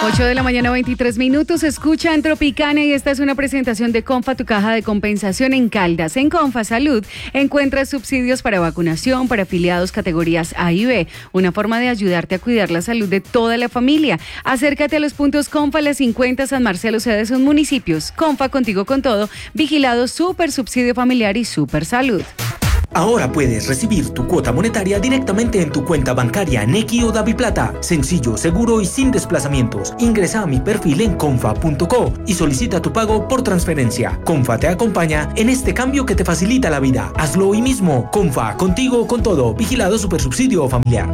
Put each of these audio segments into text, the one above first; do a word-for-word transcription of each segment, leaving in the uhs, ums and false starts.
ocho de la mañana, veintitrés minutos. Escucha en Tropicana y esta es una presentación de Confa, tu caja de compensación en Caldas. En Confa Salud encuentras subsidios para vacunación para afiliados categorías A y B. Una forma de ayudarte a cuidar la salud de toda la familia. Acércate a los puntos Confa, las cincuenta, San Marcelo, sedes sus municipios. Confa, contigo con todo. Vigilado, Super Subsidio Familiar y Super Salud. Ahora puedes recibir tu cuota monetaria directamente en tu cuenta bancaria Nequi o DaviPlata. Sencillo, seguro y sin desplazamientos. Ingresa a mi perfil en confa punto co y solicita tu pago por transferencia. Confa te acompaña en este cambio que te facilita la vida. Hazlo hoy mismo. Confa, contigo con todo. Vigilado Supersubsidio Familiar.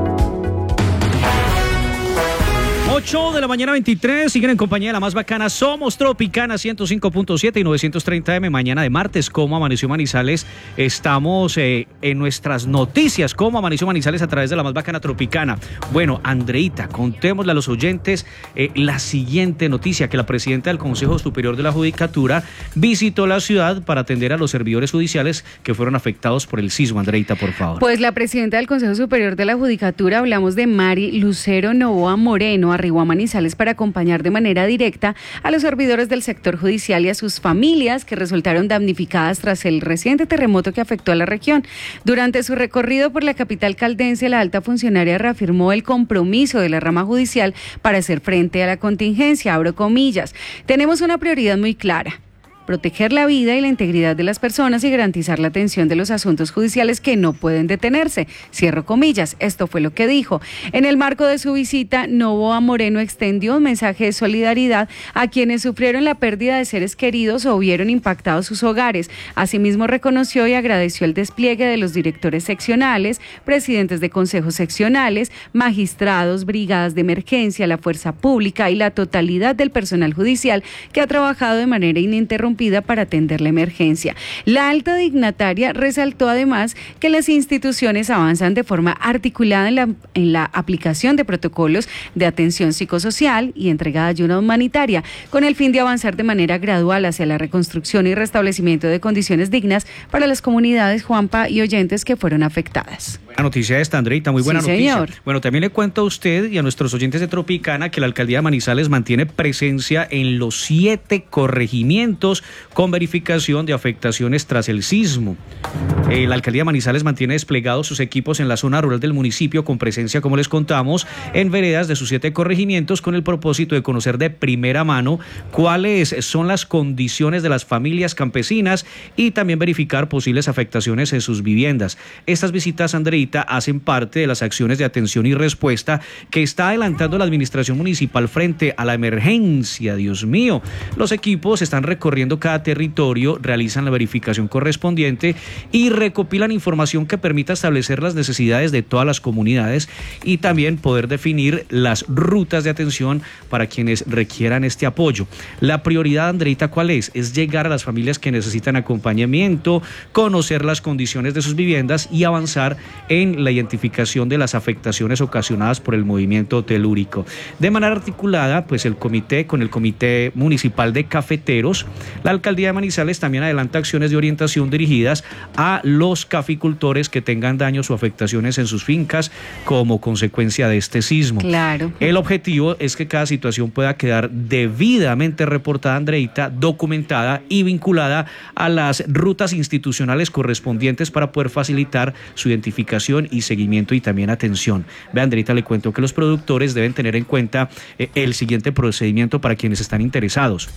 ocho de la mañana, veintitrés, siguen en compañía de la más bacana. Somos Tropicana ciento cinco punto siete y novecientos treinta eme. Mañana de martes, ¿cómo amaneció Manizales? Estamos eh, en nuestras noticias, ¿cómo amaneció Manizales? A través de la más bacana Tropicana. Bueno, Andreita, contémosle a los oyentes eh, la siguiente noticia: que la presidenta del Consejo Superior de la Judicatura visitó la ciudad para atender a los servidores judiciales que fueron afectados por el sismo. Andreita, por favor. Pues la presidenta del Consejo Superior de la Judicatura, hablamos de Mari Lucero Novoa Moreno, arribó a Manizales para acompañar de manera directa a los servidores del sector judicial y a sus familias que resultaron damnificadas tras el reciente terremoto que afectó a la región. Durante su recorrido por la capital caldense, la alta funcionaria reafirmó el compromiso de la rama judicial para hacer frente a la contingencia. Abro comillas: tenemos una prioridad muy clara: proteger la vida y la integridad de las personas y garantizar la atención de los asuntos judiciales que no pueden detenerse. Cierro comillas. Esto fue lo que dijo. En el marco de su visita, Novoa Moreno extendió un mensaje de solidaridad a quienes sufrieron la pérdida de seres queridos o vieron impactados sus hogares. Asimismo, reconoció y agradeció el despliegue de los directores seccionales, presidentes de consejos seccionales, magistrados, brigadas de emergencia, la fuerza pública y la totalidad del personal judicial que ha trabajado de manera ininterrumpida para atender la emergencia. La alta dignataria resaltó además que las instituciones avanzan de forma articulada en la, en la aplicación de protocolos de atención psicosocial y entrega de ayuda humanitaria, con el fin de avanzar de manera gradual hacia la reconstrucción y restablecimiento de condiciones dignas para las comunidades, Juanpa y oyentes, que fueron afectadas. Buena noticia esta, Andreita, muy buena sí, noticia. Señor. Bueno, también le cuento a usted y a nuestros oyentes de Tropicana que la alcaldía de Manizales mantiene presencia en los siete corregimientos con verificación de afectaciones tras el sismo. Eh, la alcaldía de Manizales mantiene desplegados sus equipos en la zona rural del municipio, con presencia, como les contamos, en veredas de sus siete corregimientos, con el propósito de conocer de primera mano cuáles son las condiciones de las familias campesinas y también verificar posibles afectaciones en sus viviendas. Estas visitas, Andreita, hacen parte de las acciones de atención y respuesta que está adelantando la administración municipal frente a la emergencia. Dios mío, los equipos están recorriendo cada territorio, realizan la verificación correspondiente y recopilan información que permita establecer las necesidades de todas las comunidades y también poder definir las rutas de atención para quienes requieran este apoyo. La prioridad, Andreita, ¿cuál es? Es llegar a las familias que necesitan acompañamiento, conocer las condiciones de sus viviendas y avanzar en la identificación de las afectaciones ocasionadas por el movimiento telúrico. De manera articulada, pues el comité con el Comité Municipal de Cafeteros, la alcaldía de Manizales también adelanta acciones de orientación dirigidas a los caficultores que tengan daños o afectaciones en sus fincas como consecuencia de este sismo. Claro. El objetivo es que cada situación pueda quedar debidamente reportada, Andreita, documentada y vinculada a las rutas institucionales correspondientes para poder facilitar su identificación y seguimiento y también atención. Ve, Andreita, le cuento que los productores deben tener en cuenta eh, el siguiente procedimiento para quienes están interesados.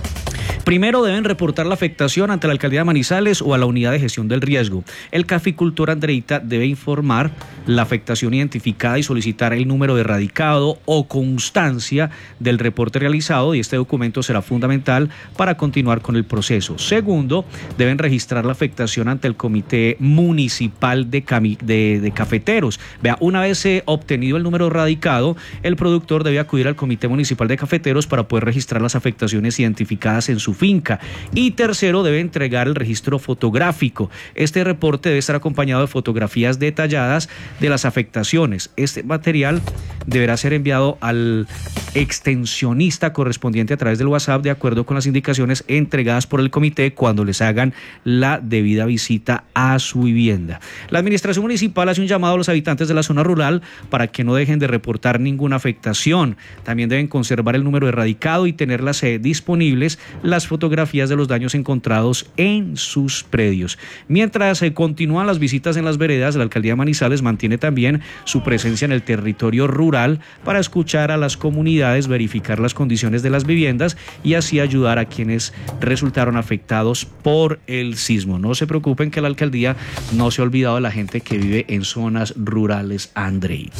Primero, deben reportar la afectación ante la alcaldía de Manizales o a la unidad de gestión del riesgo. El caficultor, Andreita, debe informar la afectación identificada y solicitar el número de radicado o constancia del reporte realizado, y este documento será fundamental para continuar con el proceso. Segundo, deben registrar la afectación ante el Comité Municipal de, Cami- de, de Cafeteros. Vea, una vez eh, obtenido el número radicado, el productor debe acudir al Comité Municipal de Cafeteros para poder registrar las afectaciones identificadas en su finca. Y tercero, debe entregar el registro fotográfico. Este reporte debe estar acompañado de fotografías detalladas de las afectaciones. Este material deberá ser enviado al extensionista correspondiente a través del WhatsApp, de acuerdo con las indicaciones entregadas por el comité cuando les hagan la debida visita a su vivienda. La administración municipal hace un llamado a los habitantes de la zona rural para que no dejen de reportar ninguna afectación. También deben conservar el número erradicado y tenerlas eh, disponibles las fotografías de los daños encontrados en sus predios. Mientras se eh, continúan las visitas en las veredas, la alcaldía de Manizales mantiene también su presencia en el territorio rural para escuchar a las comunidades, verificar las condiciones de las viviendas y así ayudar a quienes resultaron afectados por el sismo. No se preocupen que la alcaldía no se ha olvidado de la gente que vive en zonas rurales, Andreita.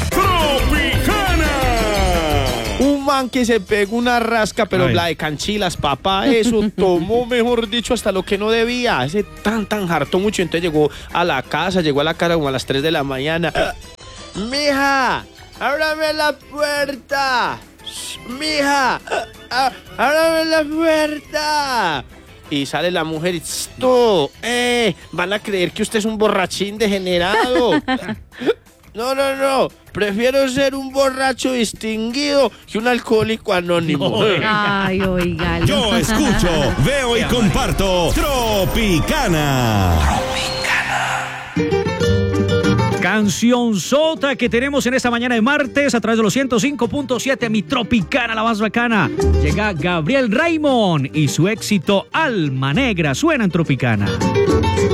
Un man que se pegó una rasca, pero la de canchilas, papá, eso tomó, mejor dicho, hasta lo que no debía. Ese tan, tan hartó mucho. Entonces llegó a la casa, llegó a la casa como a las tres de la mañana. ¡Mija! ¡Ábrame la puerta! ¡Mija! ¡Ábrame la puerta! Y sale la mujer y ¡esto! ¡Eh! Van a creer que usted es un borrachín degenerado. No, no, no. Prefiero ser un borracho distinguido que un alcohólico anónimo. Ay, oiga. Yo escucho, veo y comparto Tropicana. Canción sota que tenemos en esta mañana de martes a través de los ciento cinco punto siete, mi Tropicana, la más bacana. Llega Gabriel Raymond y su éxito Alma Negra. Suena en Tropicana.